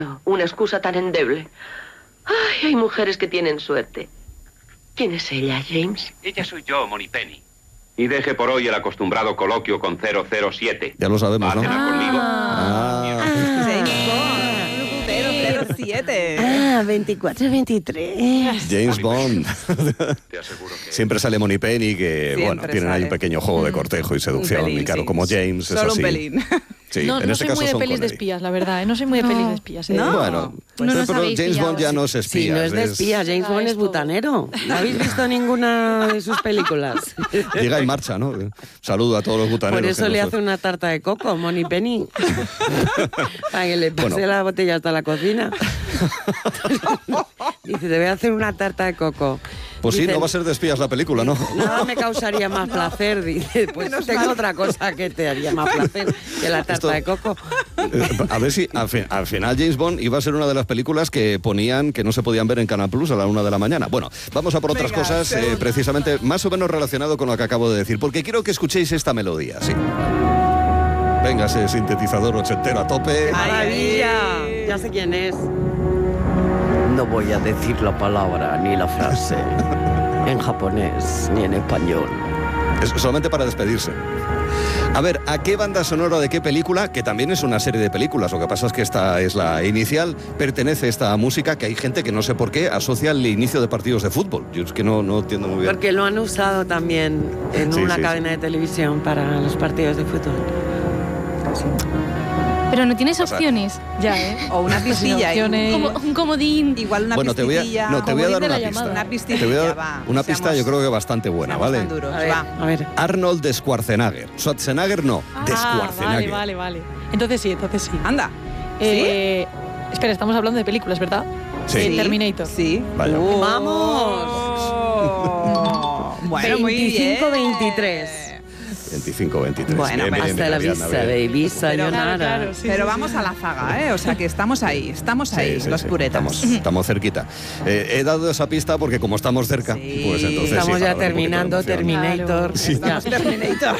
Una excusa tan endeble. Ay, hay mujeres que tienen suerte. ¿Quién es ella, James? Ella soy yo, Moneypenny. Y deje por hoy el acostumbrado coloquio con 007. Ya lo sabemos, ¿no? ¿Va a cenar conmigo? James Bond, 007. 24-23. James Bond. Te aseguro que... Siempre sale Moneypenny, que Siempre bueno, tienen ahí sale. un pequeño juego de cortejo y seducción. pelín, Y claro, sí. como James es Solo así. un pelín. Sí, No, en no este soy caso muy de son pelis de Connery. espías, la verdad. No soy muy de pelis de espías. No. Bueno, No nos pero habéis James Bond pillado. ya no es espía. Sí, no es de espía, James Bond es esto. butanero. ¿No habéis visto ninguna de sus películas? Llega en marcha, ¿no? Saludo a todos los butaneros. Por eso que le nos- hace una tarta de coco, Moneypenny. Para que le pase Bueno. la botella hasta la cocina. Dice, te voy a hacer una tarta de coco. Pues sí, Dice, no va a ser de espías la película, ¿no? nada me causaría más placer. Dice, pues tengo otra cosa que te haría más placer que la tarta Esto- de coco. A ver si al final James Bond iba a ser una de las películas que ponían que no se podían ver en Canal Plus a la 1 de la mañana. Bueno, vamos a por otras Venga, cosas, segunda. precisamente más o menos relacionado con lo que acabo de decir, porque quiero que escuchéis esta melodía, sí. Venga, ese sintetizador ochentero a tope. ¡Maravilla! Ya sé quién es. No voy a decir la palabra ni la frase en japonés ni en español. Es solamente para despedirse. A ver, ¿a qué banda sonora de qué película? Que también es una serie de películas. Lo que pasa es que esta es la inicial. Pertenece esta música que hay gente que no sé por qué asocia al inicio de partidos de fútbol. Yo es que no entiendo muy bien. Porque lo han usado también en Sí, una sí, cadena de televisión para los partidos de fútbol. Pero no tienes O sea, opciones. Ya, ¿eh? O una pistilla. Como un comodín. Igual una Bueno, te voy a pistilla. dar Comodín de una la pista. llamada. Una pistilla, Te voy a dar va. una pista, yo creo que bastante buena, seamos ¿vale? tan duros, A ver, va. a ver. Arnold de Schwarzenegger. Schwarzenegger no, de Schwarzenegger. Vale. Entonces sí. Anda. Espera, estamos hablando de películas, ¿verdad? Sí. Terminator. Sí. Vaya. ¡Vamos! Bueno, muy bien. 25-23. 25-23. Bueno, Bien, bien, Hasta la bien, vista, bien. baby, Pero- sayonara. Claro, sí, Pero sí, vamos sí. a la zaga, ¿eh? O sea que estamos ahí, Sí, los sí. puretas. Estamos cerquita. He dado esa pista porque como estamos cerca, Sí. pues entonces Estamos sí, ya para dar un poquito de terminando emoción. Terminator. Sí. Ya. Terminator.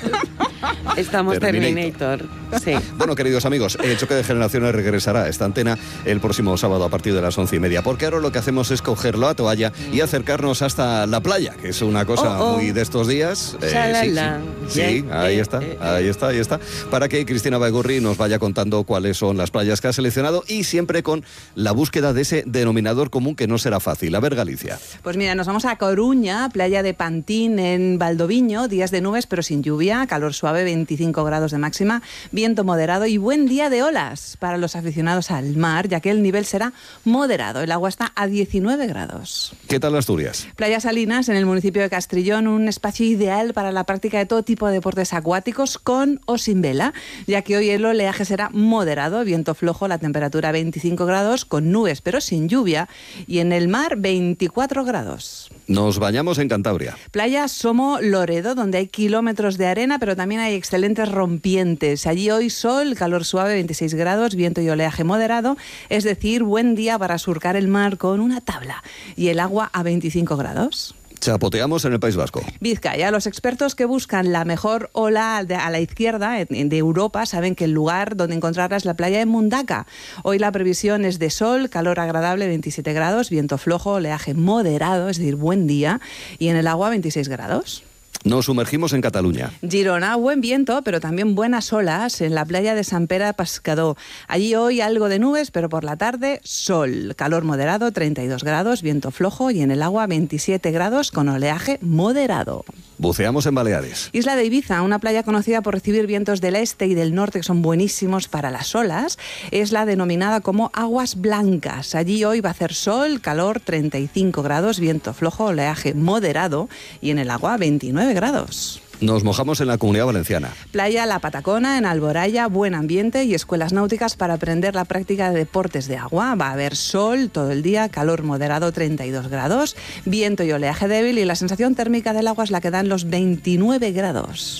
Estamos Terminator. Terminator. Sí. Bueno, queridos amigos, el Choque de Generaciones regresará a esta antena el próximo sábado a partir de las 11:30, porque ahora lo que hacemos es cogerlo a toalla y acercarnos hasta la playa, que es una cosa Oh, oh. muy de estos días. Shalala. Sí, ahí está, ahí está, para que Cristina Baigorri nos vaya contando cuáles son las playas que ha seleccionado y siempre con la búsqueda de ese denominador común que no será fácil. A ver, Galicia. Pues mira, nos vamos a Coruña, playa de Pantín en Valdoviño, días de nubes pero sin lluvia, calor suave, 25 grados de máxima, viento moderado y buen día de olas para los aficionados al mar, ya que el nivel será moderado. El agua está a 19 grados. ¿Qué tal Asturias? Playa Salinas, en el municipio de Castrillón, un espacio ideal para la práctica de todo tipo de deportes acuáticos con o sin vela, ya que hoy el oleaje será moderado, viento flojo, la temperatura 25 grados, con nubes pero sin lluvia, y en el mar 24 grados. Nos bañamos en Cantabria. Playa Somo Loredo, donde hay kilómetros de arena, pero también hay excelentes rompientes. Allí hoy sol, calor suave, 26 grados, viento y oleaje moderado, es decir, buen día para surcar el mar con una tabla y el agua a 25 grados. Chapoteamos en el País Vasco. Vizcaya, los expertos que buscan la mejor ola a la izquierda de Europa saben que el lugar donde encontrarla es la playa de Mundaca. Hoy la previsión es de sol, calor agradable, 27 grados, viento flojo, oleaje moderado, es decir, buen día, y en el agua 26 grados. Nos sumergimos en Cataluña. Girona, buen viento, pero también buenas olas en la playa de Sant Pere Pescador. Allí hoy algo de nubes, pero por la tarde sol. Calor moderado, 32 grados, viento flojo y en el agua 27 grados con oleaje moderado. Buceamos en Baleares. Isla de Ibiza, una playa conocida por recibir vientos del este y del norte que son buenísimos para las olas, es la denominada como aguas blancas. Allí hoy va a hacer sol, calor 35 grados, viento flojo, oleaje moderado y en el agua 29 grados. Nos mojamos en la Comunidad Valenciana. Playa La Patacona, en Alboraya, buen ambiente y escuelas náuticas para aprender la práctica de deportes de agua. Va a haber sol todo el día, calor moderado 32 grados, viento y oleaje débil y la sensación térmica del agua es la que dan los 29 grados.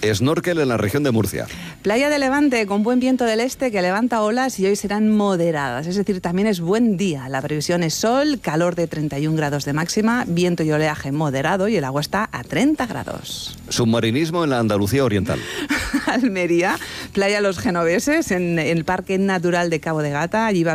Snorkel en la región de Murcia. Playa de Levante con buen viento del este que levanta olas y hoy serán moderadas. Es decir, también es buen día. La previsión es sol, calor de 31 grados de máxima, viento y oleaje moderado y el agua está a 30 grados. Submarinismo en la Andalucía oriental. Almería, playa Los Genoveses, en el Parque Natural de Cabo de Gata. Allí va